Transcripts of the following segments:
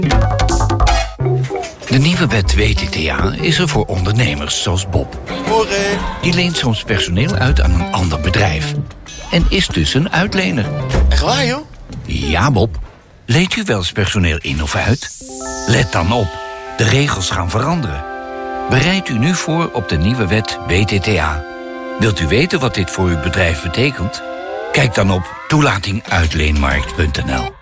De nieuwe wet WTTA is er voor ondernemers zoals Bob. Die leent soms personeel uit aan een ander bedrijf. En is dus een uitlener. Echt waar, joh? Ja, Bob. Leent u wel eens personeel in of uit? Let dan op. De regels gaan veranderen. Bereid u nu voor op de nieuwe wet WTTA. Wilt u weten wat dit voor uw bedrijf betekent? Kijk dan op toelatinguitleenmarkt.nl.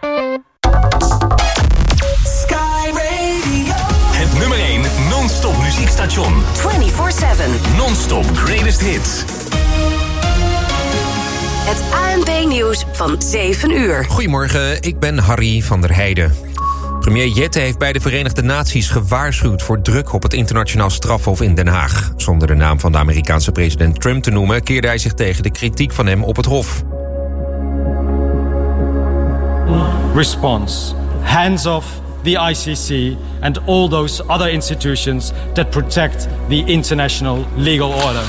Het nummer 1 non-stop muziekstation. 24/7. Non-stop greatest hits. Het ANP-nieuws van 7 uur. Goedemorgen, ik ben Harry van der Heijden. Premier Jette heeft bij de Verenigde Naties gewaarschuwd voor druk op het internationaal strafhof in Den Haag. Zonder de naam van de Amerikaanse president Trump te noemen, keerde hij zich tegen de kritiek van hem op het hof. Response. Hands off the ICC and all those other institutions that protect the international legal order.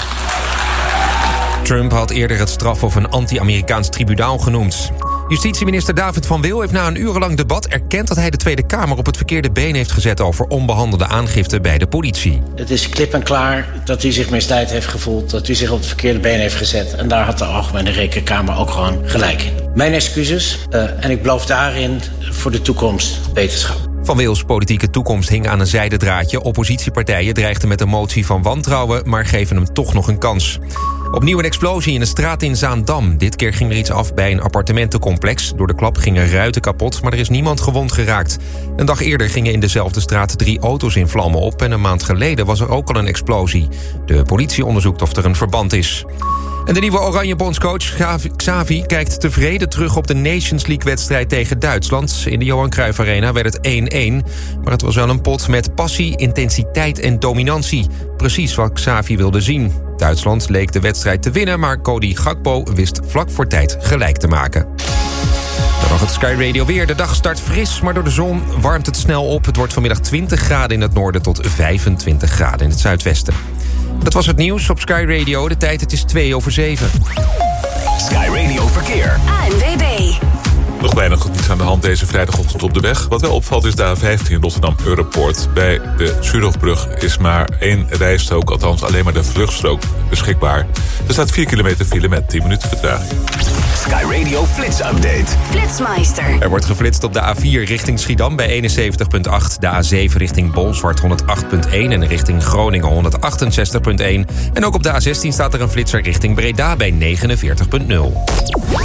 Trump had eerder het strafhof een anti-Amerikaans tribunaal genoemd. Justitieminister David van Wil heeft na een urenlang debat erkend dat hij de Tweede Kamer op het verkeerde been heeft gezet over onbehandelde aangifte bij de politie. Het is klip en klaar dat u zich misleid heeft gevoeld, dat u zich op het verkeerde been heeft gezet. En daar had de Algemene Rekenkamer ook gewoon gelijk in. Mijn excuses en ik beloof daarin voor de toekomst beterschap. Van Wils politieke toekomst hing aan een zijden draadje. Oppositiepartijen dreigden met een motie van wantrouwen, maar geven hem toch nog een kans. Opnieuw een explosie in een straat in Zaandam. Dit keer ging er iets af bij een appartementencomplex. Door de klap gingen ruiten kapot, maar er is niemand gewond geraakt. Een dag eerder gingen in dezelfde straat 3 auto's in vlammen op en een maand geleden was er ook al een explosie. De politie onderzoekt of er een verband is. En de nieuwe Oranje bondscoach Xavi kijkt tevreden terug op de Nations League-wedstrijd tegen Duitsland. In de Johan Cruijff Arena werd het 1-1. Maar het was wel een pot met passie, intensiteit en dominantie. Precies wat Xavi wilde zien. Duitsland leek de wedstrijd te winnen, maar Cody Gakpo wist vlak voor tijd gelijk te maken. Dan nog het Sky Radio weer. De dag start fris, maar door de zon warmt het snel op. Het wordt vanmiddag 20 graden in het noorden tot 25 graden in het zuidwesten. Dat was het nieuws op Sky Radio. De tijd, het is 7:02. Sky Radio Verkeer. ANWB. Nog weinig niets aan de hand deze vrijdagochtend op de weg. Wat wel opvalt is de A15 Rotterdam Europoort. Bij de Schurhofbrug is maar 1 rijstrook, althans alleen maar de vluchtstrook beschikbaar. Er staat 4 kilometer file met 10 minuten vertraging. Sky Radio Flits Update. Flitsmeister. Er wordt geflitst op de A4 richting Schiedam bij 71,8. De A7 richting Bolsward 108,1 en richting Groningen 168,1. En ook op de A16 staat er een flitser richting Breda bij 49,0.